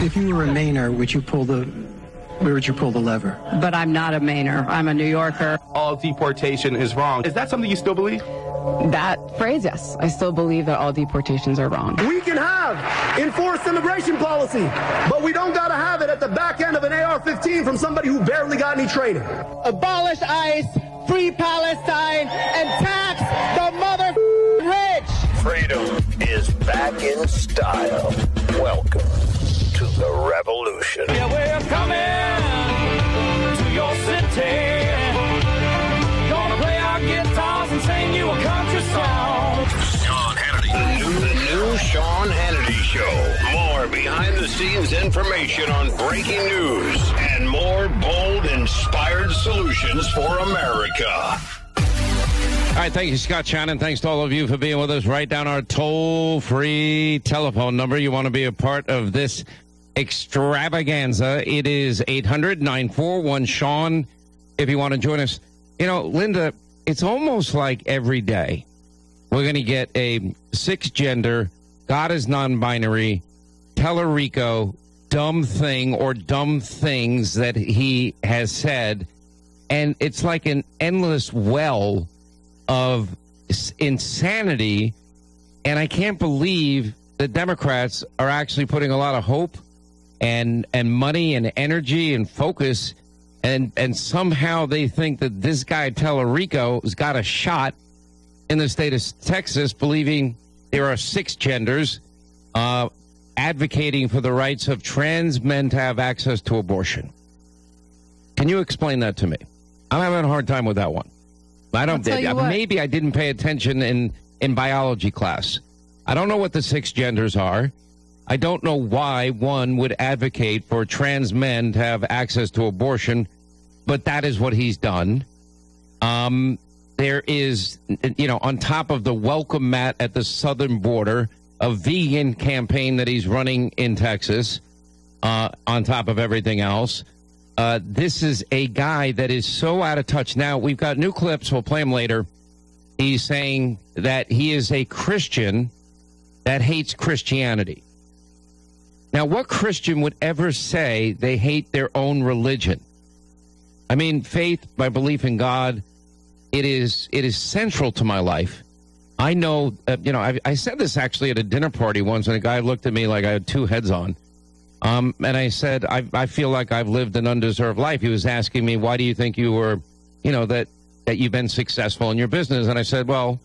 If you were a Mainer, where would you pull the lever? But I'm not a Mainer. I'm a New Yorker. All deportation is wrong. Is that something you still believe? That phrase, yes. I still believe that all deportations are wrong. We can have enforced immigration policy, but we don't got to have it at the back end of an AR-15 from somebody who barely got any training. Abolish ICE, free Palestine, and tax the mother rich. Freedom is back in style. Welcome to the revolution. Yeah, we're coming to your city. Gonna play our guitars and sing you a country song. Sean Hannity. The new Sean Hannity Show. More behind-the-scenes information on breaking news and more bold, inspired solutions for America. All right, thank you, Scott Shannon. Thanks to all of you for being with us. Write down our toll-free telephone number. You want to be a part of this extravaganza. It is 800-941-SEAN if you want to join us. You know, Linda, it's almost like every day we're going to get a six-gender, God is non-binary, Tellerico, dumb thing or dumb things that he has said. And it's like an endless well of insanity. And I can't believe the Democrats are actually putting a lot of hope and money and energy and focus, and somehow they think that this guy Tellerico has got a shot in the state of Texas, believing there are six genders, advocating for the rights of trans men to have access to abortion. Can you explain that to me? I'm having a hard time with that one. Maybe I didn't pay attention in biology class. I don't know what the six genders are. I don't know why one would advocate for trans men to have access to abortion, but that is what he's done. There is, on top of the welcome mat at the southern border, a vegan campaign that he's running in Texas, on top of everything else. This is a guy that is so out of touch. Now, we've got new clips. We'll play them later. He's saying that he is a Christian that hates Christianity. Now, what Christian would ever say they hate their own religion? I mean, faith, my belief in God, it is central to my life. I know, I said this actually at a dinner party once, and a guy looked at me like I had two heads on. And I said, I feel like I've lived an undeserved life. He was asking me, why do you think you were, that you've been successful in your business? And I said, well,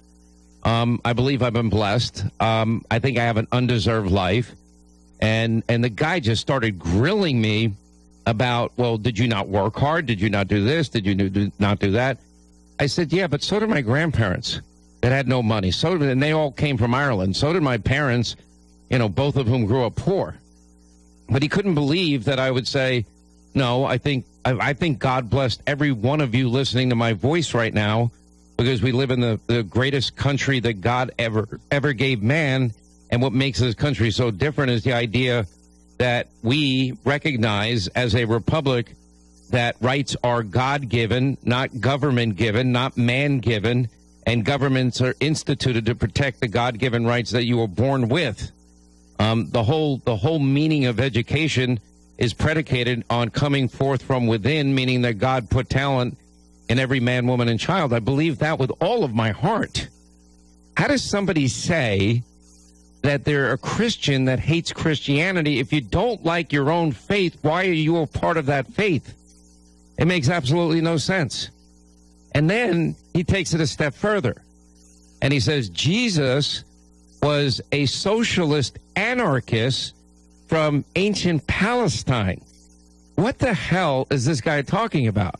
I believe I've been blessed. I think I have an undeserved life. And the guy just started grilling me about, well, did you not work hard? Did you not do this? Did you not do that? I said, yeah, but so did my grandparents that had no money. And they all came from Ireland. So did my parents, both of whom grew up poor. But he couldn't believe that I would say, no, I think God blessed every one of you listening to my voice right now, because we live in the greatest country that God ever gave man. And what makes this country so different is the idea that we recognize as a republic that rights are God-given, not government-given, not man-given, and governments are instituted to protect the God-given rights that you were born with. The whole meaning of education is predicated on coming forth from within, meaning that God put talent in every man, woman, and child. I believe that with all of my heart. How does somebody say that they're a Christian that hates Christianity? If you don't like your own faith, why are you a part of that faith? It makes absolutely no sense. And then he takes it a step further. And he says Jesus was a socialist anarchist from ancient Palestine. What the hell is this guy talking about?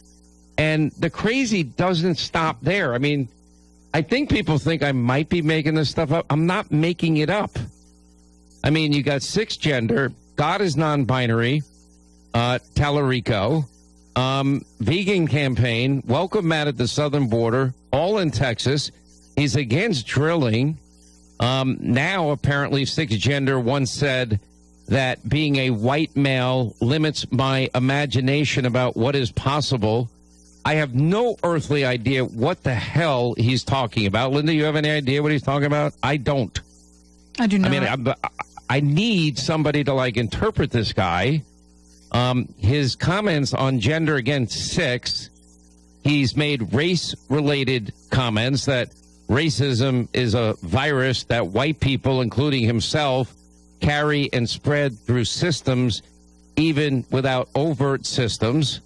And the crazy doesn't stop there. I mean, I think people think I might be making this stuff up. I'm not making it up. I mean, you got six gender, God is non-binary, Tellerico, vegan campaign, welcome mat at the southern border, all in Texas. He's against drilling. Now, apparently, six gender once said that being a white male limits my imagination about what is possible. I have no earthly idea what the hell he's talking about. Linda, you have any idea what he's talking about? I don't. I do not. I mean, I need somebody to interpret this guy. His comments on gender against 6, he's made race-related comments that racism is a virus that white people, including himself, carry and spread through systems, even without overt systems.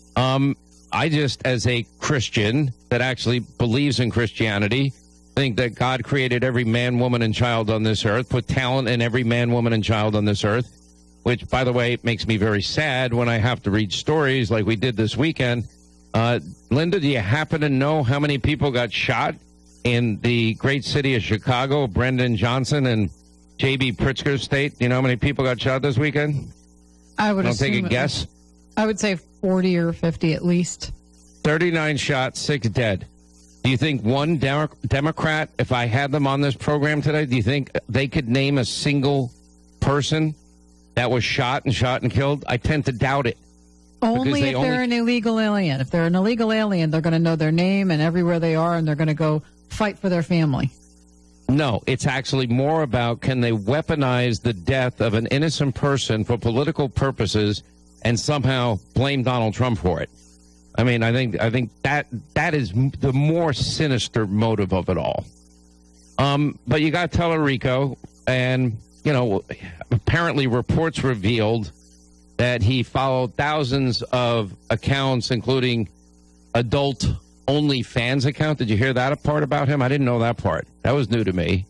I just, as a Christian that actually believes in Christianity, think that God created every man, woman, and child on this earth, put talent in every man, woman, and child on this earth, which, by the way, makes me very sad when I have to read stories like we did this weekend. Linda, do you happen to know how many people got shot in the great city of Chicago, Brendan Johnson and J.B. Pritzker's state? Do you know how many people got shot this weekend? I would take a guess. I would say 40 or 50 at least. 39 shot, 6 dead. Do you think one Democrat, if I had them on this program today, do you think they could name a single person that was shot and killed? I tend to doubt it. Only if they're an illegal alien. If they're an illegal alien, they're going to know their name and everywhere they are, and they're going to go fight for their family. No, it's actually more about, can they weaponize the death of an innocent person for political purposes and somehow blame Donald Trump for it? I mean, I think that is the more sinister motive of it all. But you got Tellerico, and apparently reports revealed that he followed thousands of accounts, including adult OnlyFans account. Did you hear that part about him? I didn't know that part. That was new to me.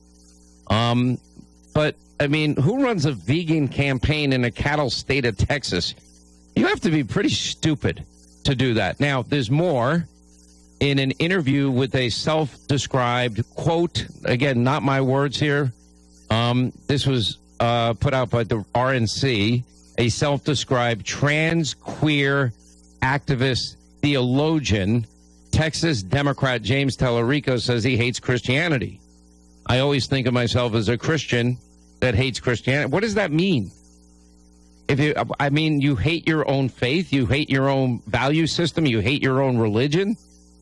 But I mean, who runs a vegan campaign in a cattle state of Texas? You have to be pretty stupid to do that. Now, there's more. In an interview with a self-described, quote, again, not my words here, this was put out by the RNC, a self-described trans, queer, activist, theologian, Texas Democrat James Tellerico says he hates Christianity. I always think of myself as a Christian that hates Christianity. What does that mean? You hate your own faith, you hate your own value system, you hate your own religion.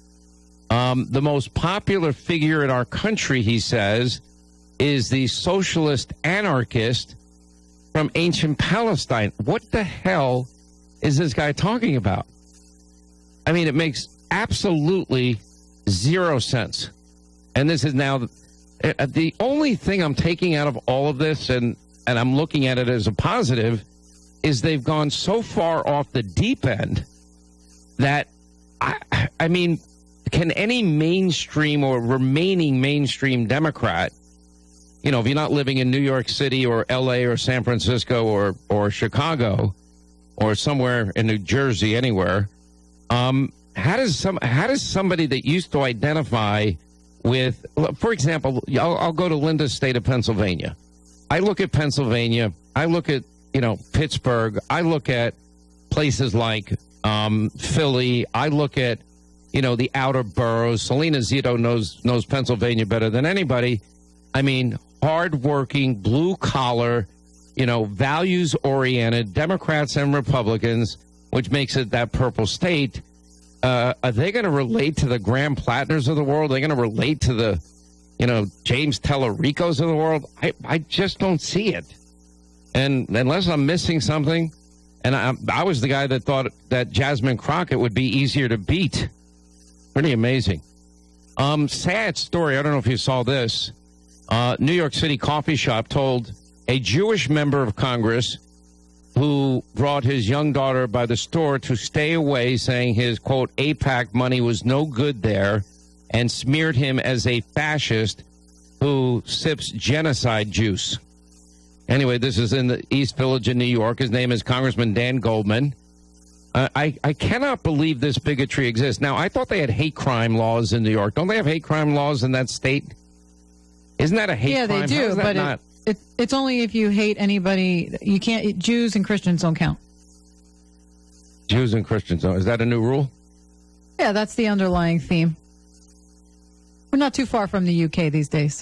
The most popular figure in our country, he says, is the socialist anarchist from ancient Palestine. What the hell is this guy talking about? I mean, it makes absolutely zero sense. And this is now the only thing I'm taking out of all of this, and I'm looking at it as a positive, is they've gone so far off the deep end that, I mean, can any mainstream or remaining mainstream Democrat, if you're not living in New York City or L.A. or San Francisco or Chicago or somewhere in New Jersey, anywhere, how does somebody that used to identify with, for example, I'll go to Linda's state of Pennsylvania. I look at Pennsylvania. I look at, Pittsburgh. I look at places like Philly. I look at, the outer boroughs. Selena Zito knows Pennsylvania better than anybody. I mean, hardworking, blue-collar, values-oriented Democrats and Republicans, which makes it that purple state. Are they going to relate to the Graham Plattners of the world? Are they going to relate to the, James Tellericos of the world? I just don't see it. And unless I'm missing something, and I was the guy that thought that Jasmine Crockett would be easier to beat. Pretty amazing. Sad story. I don't know if you saw this. New York City coffee shop told a Jewish member of Congress who brought his young daughter by the store to stay away, saying his, quote, AIPAC money was no good there, and smeared him as a fascist who sips genocide juice. Anyway, this is in the East Village in New York. His name is Congressman Dan Goldman. I cannot believe this bigotry exists. Now, I thought they had hate crime laws in New York. Don't they have hate crime laws in that state? Isn't that a hate crime? Yeah, they do, but it's only if you hate anybody. You can't. Jews and Christians don't count. Jews and Christians don't. Is that a new rule? Yeah, that's the underlying theme. We're not too far from the UK these days.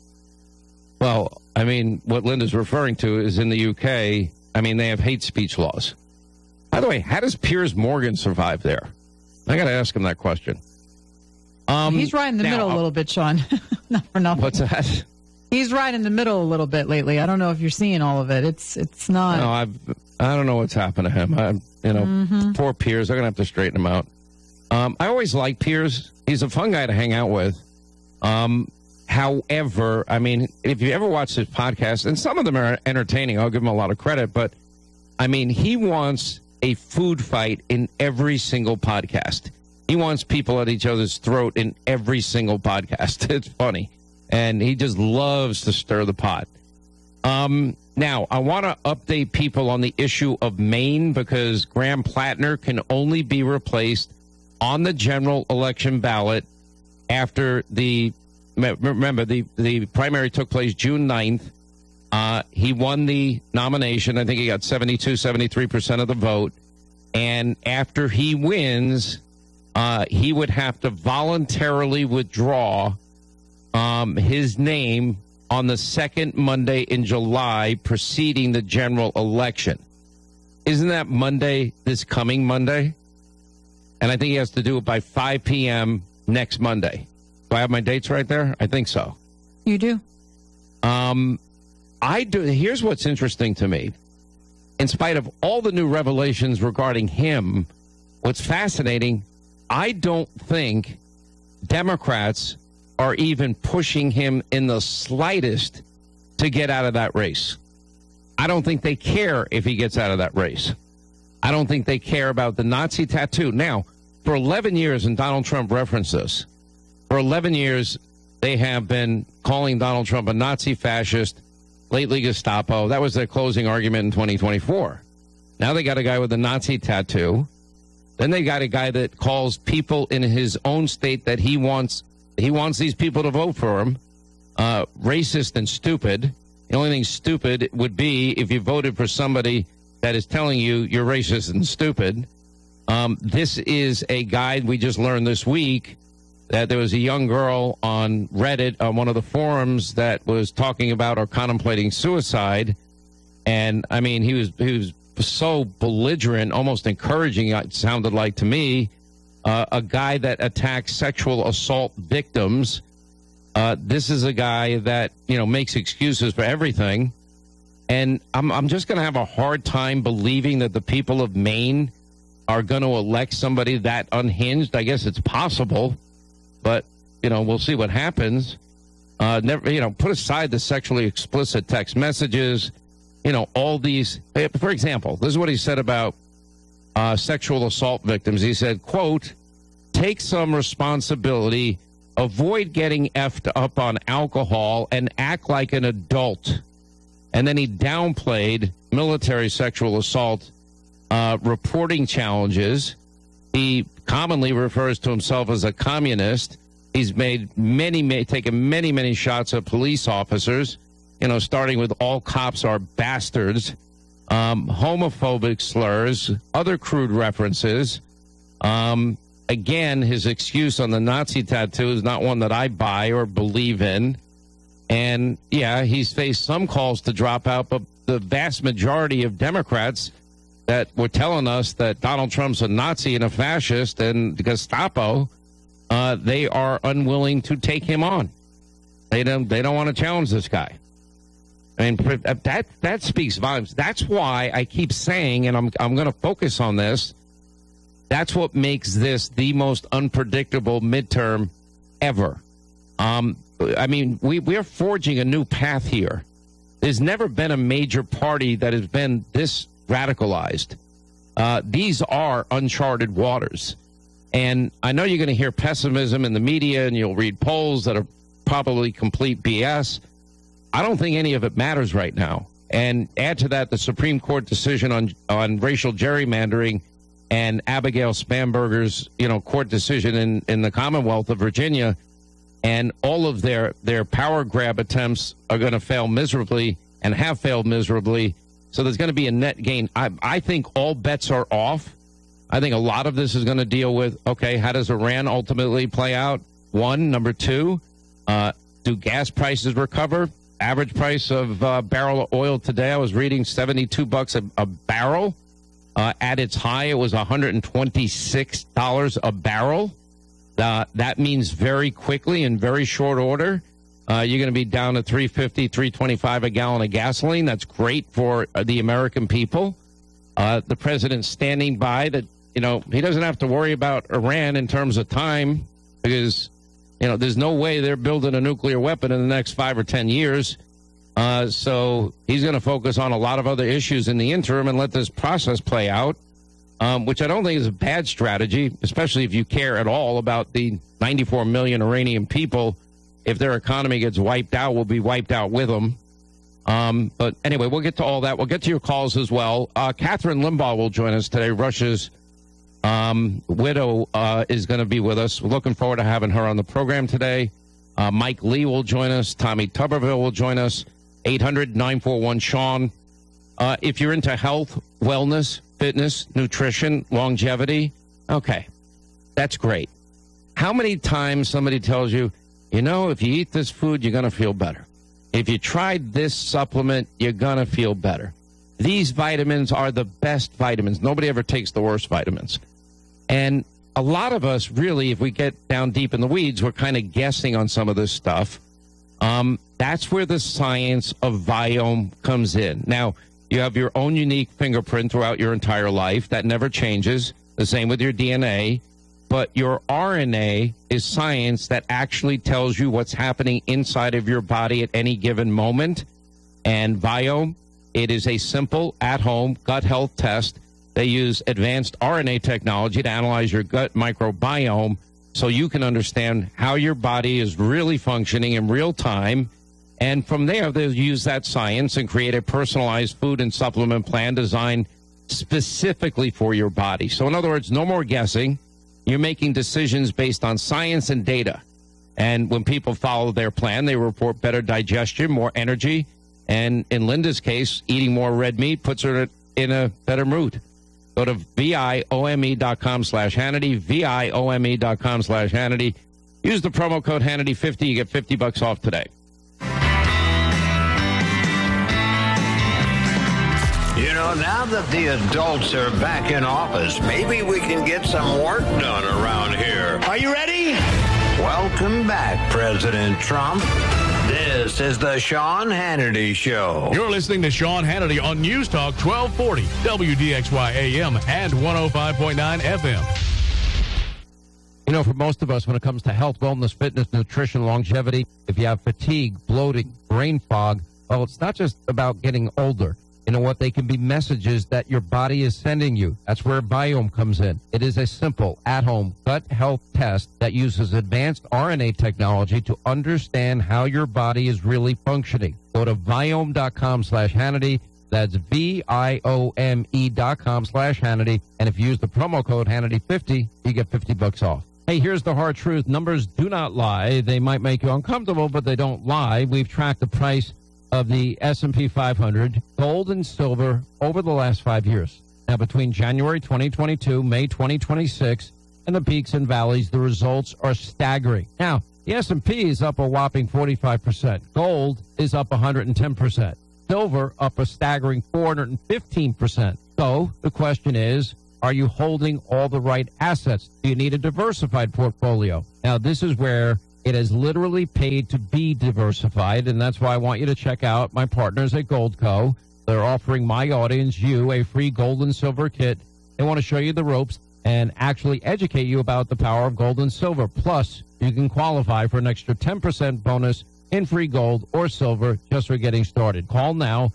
Well, I mean, what Linda's referring to is in the UK, I mean, they have hate speech laws. By the way, how does Piers Morgan survive there? I got to ask him that question. He's right in the middle a little bit, Sean. Not for nothing. What's that? He's right in the middle a little bit lately. I don't know if you're seeing all of it. It's not. No, I don't know what's happened to him. Poor Piers. They're going to have to straighten him out. I always like Piers. He's a fun guy to hang out with. However, I mean, if you ever watch his podcast, and some of them are entertaining, I'll give him a lot of credit, but, I mean, he wants a food fight in every single podcast. He wants people at each other's throat in every single podcast. It's funny. And he just loves to stir the pot. Now, I want to update people on the issue of Maine because Graham Plattner can only be replaced on the general election ballot after remember, the primary took place June 9th. He won the nomination. I think he got 73% of the vote. And after he wins, he would have to voluntarily withdraw his name on the second Monday in July preceding the general election. Isn't that Monday, this coming Monday? And I think he has to do it by 5 p.m. next Monday. Do I have my dates right there? I think so. You do? I do. Here's what's interesting to me. In spite of all the new revelations regarding him, what's fascinating, I don't think Democrats are even pushing him in the slightest to get out of that race. I don't think they care if he gets out of that race. I don't think they care about the Nazi tattoo. Now, for 11 years, and Donald Trump referenced this, for 11 years, they have been calling Donald Trump a Nazi fascist, lately Gestapo. That was their closing argument in 2024. Now they got a guy with a Nazi tattoo. Then they got a guy that calls people in his own state that he wants these people to vote for him racist and stupid. The only thing stupid would be if you voted for somebody that is telling you you're racist and stupid. This is a guy we just learned this week that there was a young girl on Reddit on one of the forums that was talking about or contemplating suicide. And, I mean, he was so belligerent, almost encouraging, it sounded like to me, a guy that attacks sexual assault victims. This is a guy that, makes excuses for everything. And I'm just going to have a hard time believing that the people of Maine are going to elect somebody that unhinged. I guess it's possible, but, we'll see what happens. Put aside the sexually explicit text messages, all these. For example, this is what he said about sexual assault victims. He said, quote, take some responsibility, avoid getting effed up on alcohol, and act like an adult. And then he downplayed military sexual assault reporting challenges. He commonly refers to himself as a communist. He's taken many shots at police officers, starting with all cops are bastards, homophobic slurs, other crude references. Again, his excuse on the Nazi tattoo is not one that I buy or believe in. And, yeah, he's faced some calls to drop out, but the vast majority of Democrats that were telling us that Donald Trump's a Nazi and a fascist and Gestapo, they are unwilling to take him on. They don't want to challenge this guy. I mean, that speaks volumes. That's why I keep saying, and I'm going to focus on this, that's what makes this the most unpredictable midterm ever. I mean, we are forging a new path here. There's never been a major party that has been this radicalized. These are uncharted waters. And I know you're going to hear pessimism in the media, and you'll read polls that are probably complete BS. I don't think any of it matters right now. And add to that the Supreme Court decision on racial gerrymandering and Abigail Spanberger's, court decision in the Commonwealth of Virginia, and all of their power grab attempts are going to fail miserably and have failed miserably. So there's going to be a net gain. I think all bets are off. I think a lot of this is going to deal with, okay, how does Iran ultimately play out? One. Number two, do gas prices recover? Average price of barrel of oil today, I was reading $72 a barrel. At its high, it was $126 a barrel. That means very quickly, in very short order, You're going to be down to $3.50, $3.25 a gallon of gasoline. That's great for the American people. The president's standing by that, he doesn't have to worry about Iran in terms of time because, there's no way they're building a nuclear weapon in the next 5 or 10 years. So he's going to focus on a lot of other issues in the interim and let this process play out, which I don't think is a bad strategy, especially if you care at all about the 94 million Iranian people. If their economy gets wiped out, we'll be wiped out with them. But anyway, we'll get to all that. We'll get to your calls as well. Catherine Limbaugh will join us today. Russia's widow is going to be with us. We're looking forward to having her on the program today. Mike Lee will join us. Tommy Tuberville will join us. 800-941-SEAN. If you're into health, wellness, fitness, nutrition, longevity, okay, that's great. How many times somebody tells you, if you eat this food, you're going to feel better. If you tried this supplement, you're going to feel better. These vitamins are the best vitamins. Nobody ever takes the worst vitamins. And a lot of us really, if we get down deep in the weeds, we're kind of guessing on some of this stuff. That's where the science of Viome comes in. Now, you have your own unique fingerprint throughout your entire life. That never changes. The same with your DNA. But your RNA is science that actually tells you what's happening inside of your body at any given moment. And Viome, it is a simple, at-home gut health test. They use advanced RNA technology to analyze your gut microbiome so you can understand how your body is really functioning in real time. And from there, they'll use that science and create a personalized food and supplement plan designed specifically for your body. So in other words, no more guessing. You're making decisions based on science and data. And when people follow their plan, they report better digestion, more energy. And in Linda's case, eating more red meat puts her in a better mood. Go to viome.com/Hannity, viome.com/Hannity. Use the promo code Hannity50. You get $50 off today. Now that the adults are back in office, maybe we can get some work done around here. Are you ready? Welcome back, President Trump. This is the Sean Hannity Show. You're listening to Sean Hannity on News Talk 1240, WDXY AM and 105.9 FM. For most of us, when it comes to health, wellness, fitness, nutrition, longevity, if you have fatigue, bloating, brain fog, well, it's not just about getting older. What they can be messages that your body is sending you. That's where Viome comes in. It is a simple, at-home gut health test that uses advanced RNA technology to understand how your body is really functioning. Go to Viome.com/Hannity. That's VIOME.com/Hannity. And if you use the promo code Hannity50, you get $50 off. Hey, here's the hard truth. Numbers do not lie. They might make you uncomfortable, but they don't lie. We've tracked the price of the S&P 500, gold and silver, over the last 5 years. Now, between January 2022, May 2026, and the peaks and valleys, the results are staggering. Now, the S&P is up a whopping 45%. Gold is up 110%. Silver up a staggering 415%. So the question is, are you holding all the right assets? Do you need a diversified portfolio? Now, this is where it has literally paid to be diversified, and that's why I want you to check out my partners at Goldco. They're offering my audience, you, a free gold and silver kit. They want to show you the ropes and actually educate you about the power of gold and silver. Plus, you can qualify for an extra 10% bonus in free gold or silver just for getting started. Call now,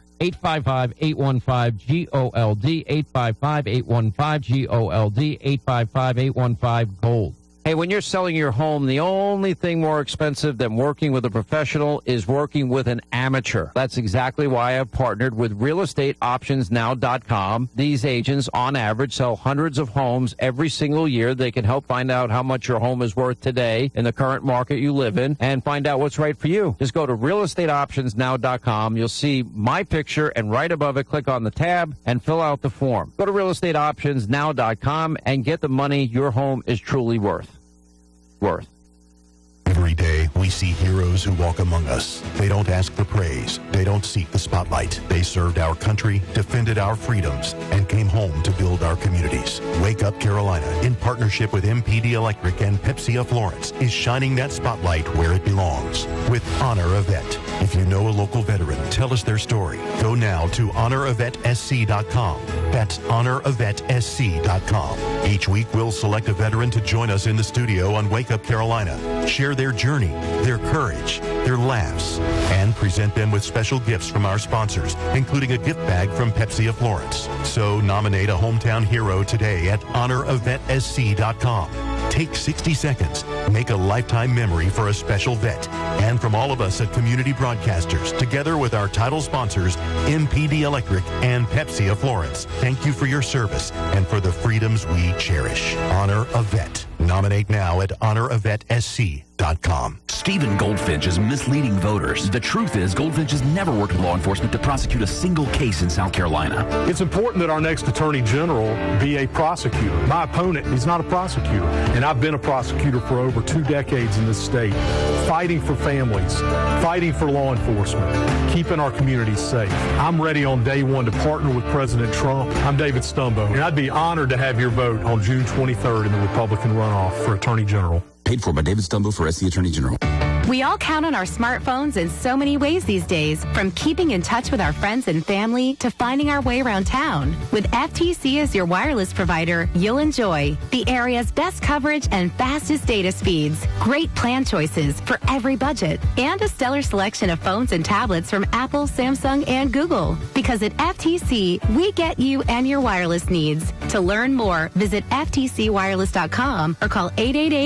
855-815-GOLD, 855-815-GOLD, 855-815-GOLD. Hey, when you're selling your home, the only thing more expensive than working with a professional is working with an amateur. That's exactly why I've partnered with realestateoptionsnow.com. These agents, on average, sell hundreds of homes every single year. They can help find out how much your home is worth today in the current market you live in and find out what's right for you. Just go to realestateoptionsnow.com. You'll see my picture, and right above it, click on the tab and fill out the form. Go to realestateoptionsnow.com and get the money your home is truly worth. Every day day, we see heroes who walk among us. They don't ask for praise. They don't seek the spotlight. They served our country, defended our freedoms, and came home to build our communities. Wake Up Carolina, in partnership with MPD Electric and Pepsi of Florence, is shining that spotlight where it belongs with Honor a Vet. If you know a local veteran, tell us their story. Go now to honoravetsc.com. That's honoravetsc.com. Each week, we'll select a veteran to join us in the studio on Wake Up Carolina, share their journey, their courage, their laughs, and present them with special gifts from our sponsors, including a gift bag from Pepsi of Florence. So nominate a hometown hero today at honoravetsc.com. Take 60 seconds. Make a lifetime memory for a special vet. And from all of us at Community Broadcasters, together with our title sponsors, MPD Electric and Pepsi of Florence, thank you for your service and for the freedoms we cherish. Honor a Vet. Nominate now at honoravetsc.com. Stephen Goldfinch is misleading voters. The truth is, Goldfinch has never worked with law enforcement to prosecute a single case in South Carolina. It's important that our next Attorney General be a prosecutor. My opponent, he's not a prosecutor. And I've been a prosecutor for over 2 decades in this state, fighting for families, fighting for law enforcement, keeping our communities safe. I'm ready on day one to partner with President Trump. I'm David Stumbo, and I'd be honored to have your vote on June 23rd in the Republican runoff for Attorney General. Paid for by David Stumbo for SC Attorney General. We all count on our smartphones in so many ways these days, from keeping in touch with our friends and family to finding our way around town. With FTC as your wireless provider, you'll enjoy the area's best coverage and fastest data speeds, great plan choices for every budget, and a stellar selection of phones and tablets from Apple, Samsung, and Google. Because at FTC, we get you and your wireless needs. To learn more, visit ftcwireless.com or call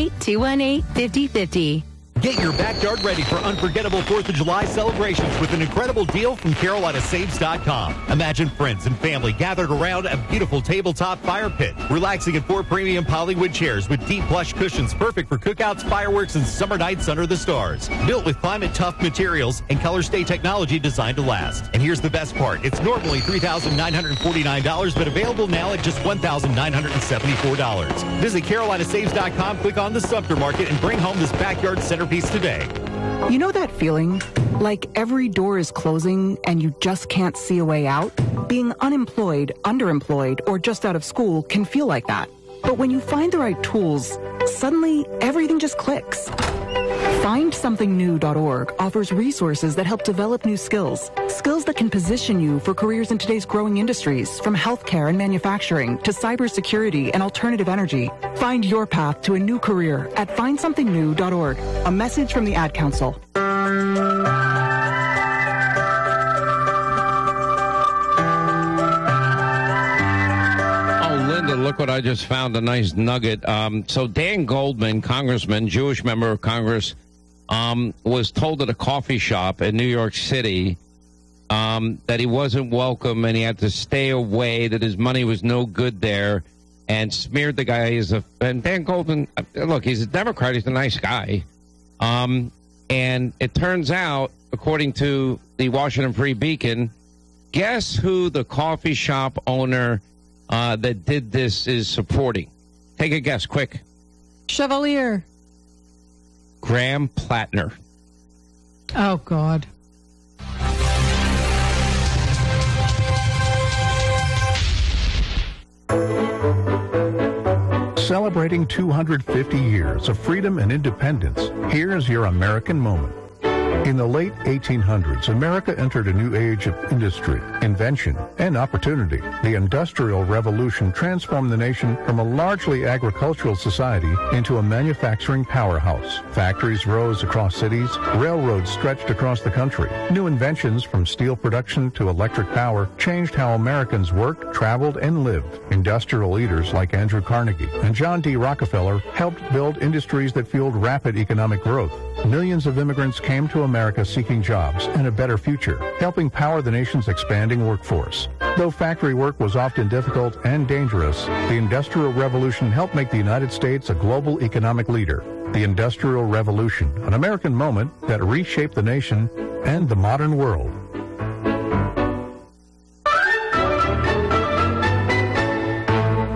888-218-5050. Get your backyard ready for unforgettable 4th of July celebrations with an incredible deal from CarolinaSaves.com. Imagine friends and family gathered around a beautiful tabletop fire pit, relaxing in 4 premium Hollywood chairs with deep plush cushions perfect for cookouts, fireworks, and summer nights under the stars. Built with climate-tough materials and color-stay technology designed to last. And here's the best part. It's normally $3,949, but available now at just $1,974. Visit CarolinaSaves.com, click on the Sumter Market, and bring home this backyard centerpiece today. You know that feeling? Like every door is closing and you just can't see a way out? Being unemployed, underemployed, or just out of school can feel like that. But when you find the right tools, suddenly everything just clicks. FindSomethingNew.org offers resources that help develop new skills. Skills that can position you for careers in today's growing industries, from healthcare and manufacturing to cybersecurity and alternative energy. Find your path to a new career at FindSomethingNew.org. A message from the Ad Council. Look what I just found, a nice nugget. So Dan Goldman, congressman, Jewish member of Congress, was told at a coffee shop in New York City that he wasn't welcome and he had to stay away, that his money was no good there, and smeared the guy and Dan Goldman, look, he's a Democrat, he's a nice guy. And it turns out, according to the Washington Free Beacon, guess who the coffee shop owner that did this is supporting? Take a guess, quick. Chevalier. Graham Plattner. Oh, God. Celebrating 250 years of freedom and independence, here's your American moment. In the late 1800s, America entered a new age of industry, invention, and opportunity. The Industrial Revolution transformed the nation from a largely agricultural society into a manufacturing powerhouse. Factories rose across cities, railroads stretched across the country. New inventions, from steel production to electric power, changed how Americans worked, traveled, and lived. Industrial leaders like Andrew Carnegie and John D. Rockefeller helped build industries that fueled rapid economic growth. Millions of immigrants came to America seeking jobs and a better future, helping power the nation's expanding workforce. Though factory work was often difficult and dangerous, the Industrial Revolution helped make the United States a global economic leader. The Industrial Revolution, an American moment that reshaped the nation and the modern world. This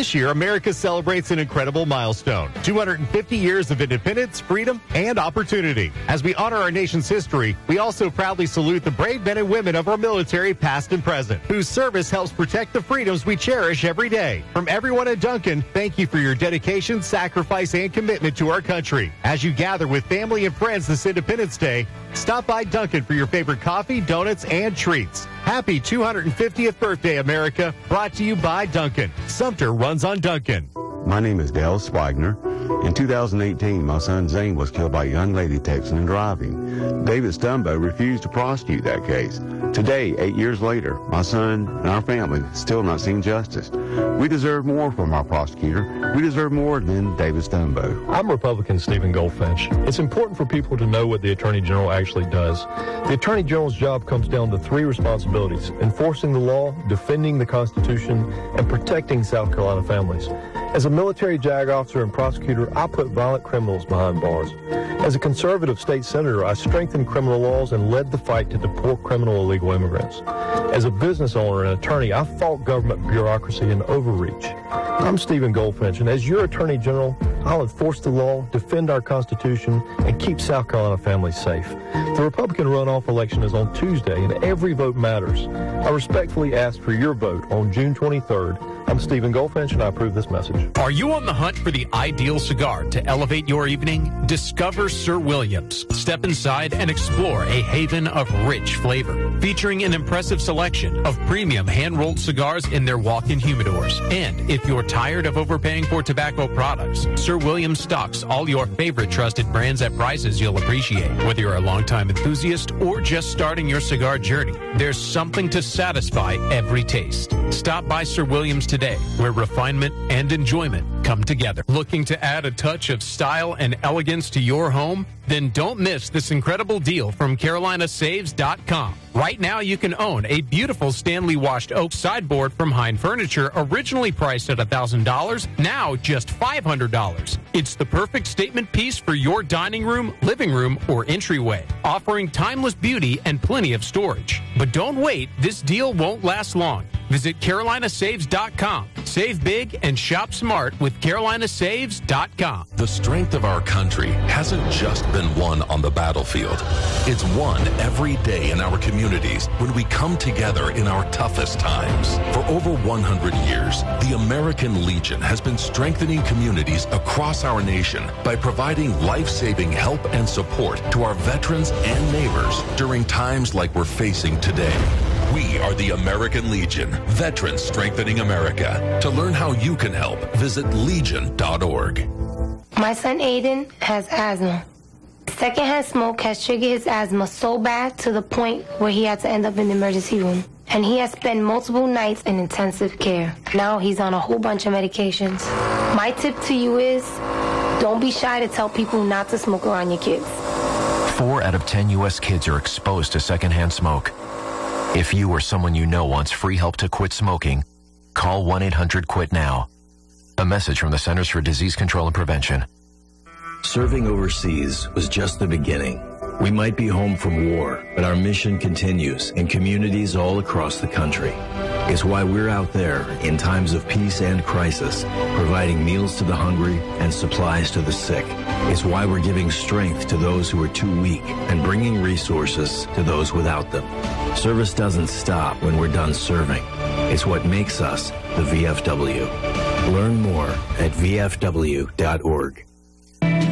This year, America celebrates an incredible milestone, 250 years of independence, freedom, and opportunity. As we honor our nation's history, we also proudly salute the brave men and women of our military, past and present, whose service helps protect the freedoms we cherish every day. From everyone at Dunkin', thank you for your dedication, sacrifice, and commitment to our country. As you gather with family and friends this Independence Day, stop by Dunkin' for your favorite coffee, donuts, and treats. Happy 250th birthday, America. Brought to you by Dunkin'. Sumter runs on Dunkin'. My name is Dale Spigner. In 2018, my son Zane was killed by a young lady texting and driving. David Stumbo refused to prosecute that case. Today, 8 years later, my son and our family still not seen justice. We deserve more from our prosecutor. We deserve more than David Stumbo. I'm Republican Stephen Goldfinch. It's important for people to know what the Attorney General actually does. The Attorney General's job comes down to three responsibilities: enforcing the law, defending the Constitution, and protecting South Carolina families. As a military JAG officer and prosecutor, I put violent criminals behind bars. As a conservative state senator, I strengthened criminal laws and led the fight to deport criminal illegal immigrants. As a business owner and attorney, I fought government bureaucracy and overreach. I'm Stephen Goldfinch, and as your Attorney General, I'll enforce the law, defend our Constitution, and keep South Carolina families safe. The Republican runoff election is on Tuesday, and every vote matters. I respectfully ask for your vote on June 23rd. I'm Stephen Goldfinch, and I approve this message. Are you on the hunt for the ideal cigar to elevate your evening? Discover Sir Williams. Step inside and explore a haven of rich flavor, featuring an impressive selection of premium hand-rolled cigars in their walk-in humidors. And if you're tired of overpaying for tobacco products, Sir Williams stocks all your favorite trusted brands at prices you'll appreciate. Whether you're a longtime enthusiast or just starting your cigar journey, there's something to satisfy every taste. Stop by Sir Williams today, where refinement and enjoyment come together. Looking to add a touch of style and elegance to your home? Then don't miss this incredible deal from CarolinaSaves.com. Right now, you can own a beautiful Stanley washed oak sideboard from Hine Furniture, originally priced at $1,000, now just $500. It's the perfect statement piece for your dining room, living room, or entryway, offering timeless beauty and plenty of storage. But don't wait, this deal won't last long. Visit CarolinaSaves.com. Save big and shop smart with CarolinaSaves.com. The strength of our country hasn't just been won on the battlefield. It's won every day in our communities when we come together in our toughest times. For over 100 years, the American Legion has been strengthening communities across our nation by providing life-saving help and support to our veterans and neighbors during times like we're facing today. We are the American Legion, Veterans Strengthening America. To learn how you can help, visit legion.org. My son Aiden has asthma. Secondhand smoke has triggered his asthma so bad to the point where he had to end up in the emergency room. And he has spent multiple nights in intensive care. Now he's on a whole bunch of medications. My tip to you is, don't be shy to tell people not to smoke around your kids. 4 out of 10 U.S. kids are exposed to secondhand smoke. If you or someone you know wants free help to quit smoking, call 1-800-QUIT-NOW. A message from the Centers for Disease Control and Prevention. Serving overseas was just the beginning. We might be home from war, but our mission continues in communities all across the country. It's why we're out there in times of peace and crisis, providing meals to the hungry and supplies to the sick. It's why we're giving strength to those who are too weak and bringing resources to those without them. Service doesn't stop when we're done serving. It's what makes us the VFW. Learn more at VFW.org.